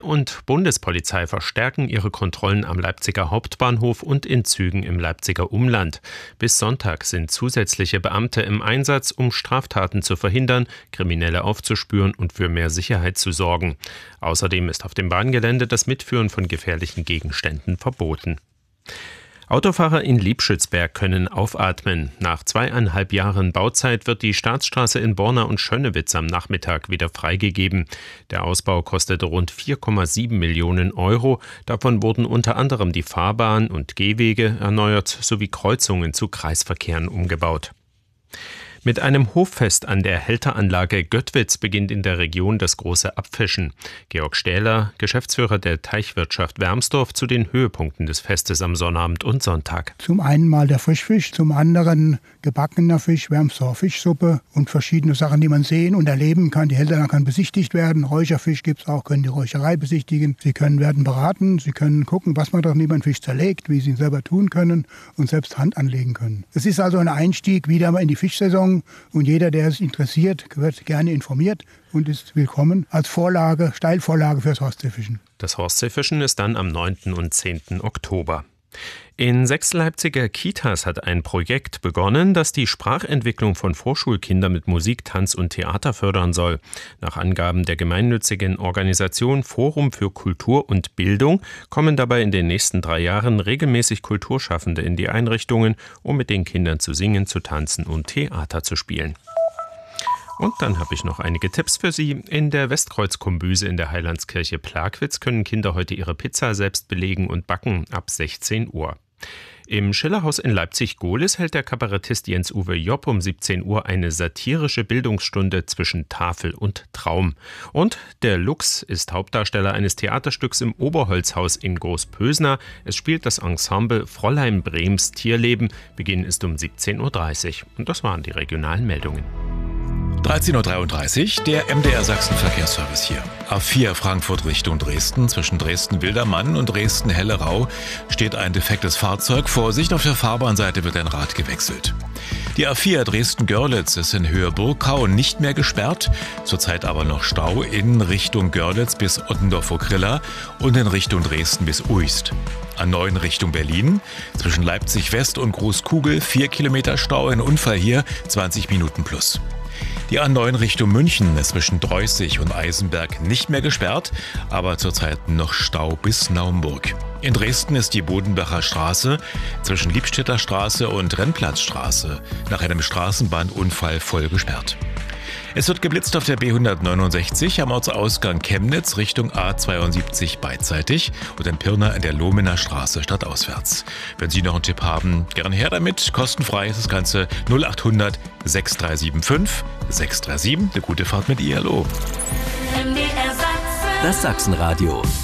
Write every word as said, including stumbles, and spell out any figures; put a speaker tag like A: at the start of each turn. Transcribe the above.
A: und Bundespolizei verstärken ihre Kontrollen am Leipziger Hauptbahnhof und in Zügen im Leipziger Umland. Bis Sonntag sind zusätzliche Beamte im Einsatz, um Straftaten zu verhindern, Kriminelle aufzuspüren und für mehr Sicherheit zu sorgen. Außerdem ist auf dem Bahngelände das Mitführen von gefährlichen Gegenständen verboten. Autofahrer in Liebschützberg können aufatmen. Nach zweieinhalb Jahren Bauzeit wird die Staatsstraße in Borna und Schönnewitz am Nachmittag wieder freigegeben. Der Ausbau kostete rund vier Komma sieben Millionen Euro. Davon wurden unter anderem die Fahrbahn und Gehwege erneuert sowie Kreuzungen zu Kreisverkehren umgebaut. Mit einem Hoffest an der Helteranlage Göttwitz beginnt in der Region das große Abfischen. Georg Stähler, Geschäftsführer der Teichwirtschaft Wermsdorf, zu den Höhepunkten des Festes am Sonnabend und Sonntag.
B: Zum einen mal der Frischfisch, zum anderen gebackener Fisch, Wermsdorfer Fischsuppe und verschiedene Sachen, die man sehen und erleben kann. Die Helternach kann besichtigt werden. Räucherfisch gibt es auch, können die Räucherei besichtigen. Sie können werden beraten, Sie können gucken, was man doch neben einen Fisch zerlegt, wie Sie ihn selber tun können und selbst Hand anlegen können. Es ist also ein Einstieg wieder mal in die Fischsaison. Und jeder, der es interessiert, wird gerne informiert und ist willkommen als Vorlage, Steilvorlage fürs Horstseefischen.
A: Das Horstseefischen ist dann am neunten und zehnten Oktober. In sechs Leipziger Kitas hat ein Projekt begonnen, das die Sprachentwicklung von Vorschulkindern mit Musik, Tanz und Theater fördern soll. Nach Angaben der gemeinnützigen Organisation Forum für Kultur und Bildung kommen dabei in den nächsten drei Jahren regelmäßig Kulturschaffende in die Einrichtungen, um mit den Kindern zu singen, zu tanzen und Theater zu spielen. Und dann habe ich noch einige Tipps für Sie. In der Westkreuz-Kombüse in der Heilandskirche Plagwitz können Kinder heute ihre Pizza selbst belegen und backen ab sechzehn Uhr. Im Schillerhaus in Leipzig-Gohlis hält der Kabarettist Jens-Uwe Jopp um siebzehn Uhr eine satirische Bildungsstunde zwischen Tafel und Traum. Und der Lux ist Hauptdarsteller eines Theaterstücks im Oberholzhaus in Großpösna. Es spielt das Ensemble Fräulein Brems Tierleben. Beginn ist um siebzehn Uhr dreißig. Und das waren die regionalen Meldungen.
C: dreizehn Uhr dreiunddreißig, der M D R Sachsen-Verkehrsservice hier. A vier Frankfurt Richtung Dresden, zwischen Dresden-Wildermann und Dresden-Hellerau steht ein defektes Fahrzeug. Vorsicht, auf der Fahrbahnseite wird ein Rad gewechselt. Die A vier Dresden-Görlitz ist in Höhe Burgkau nicht mehr gesperrt, zurzeit aber noch Stau in Richtung Görlitz bis Ottendorf-Okrilla und in Richtung Dresden bis Uist. A neun Richtung Berlin, zwischen Leipzig-West und Großkugel vier Kilometer Stau, ein Unfall hier, zwanzig Minuten plus. Die A neun Richtung München ist zwischen Dreußig und Eisenberg nicht mehr gesperrt, aber zurzeit noch Stau bis Naumburg. In Dresden ist die Bodenbacher Straße zwischen Liebstädter Straße und Rennplatzstraße nach einem Straßenbahnunfall voll gesperrt. Es wird geblitzt auf der B hundertneunundsechzig am Ortsausgang Chemnitz Richtung A zweiundsiebzig beidseitig und in Pirna an der Lohmener Straße stadtauswärts. Wenn Sie noch einen Tipp haben, gern her damit. Kostenfrei ist das Ganze null acht hundert sechs drei sieben fünf sechs drei sieben. Eine gute Fahrt mit I L O.
D: Das Sachsenradio.